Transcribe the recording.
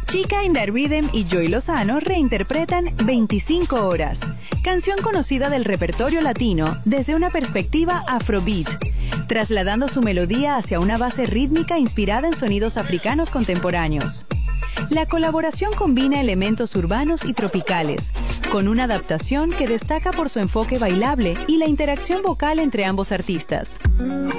Chica in the Rhythm y Joy Lozano reinterpretan 25 horas, canción conocida del repertorio latino desde una perspectiva afrobeat, trasladando su melodía hacia una base rítmica inspirada en sonidos africanos contemporáneos. La colaboración combina elementos urbanos y tropicales, con una adaptación que destaca por su enfoque bailable y la interacción vocal entre ambos artistas.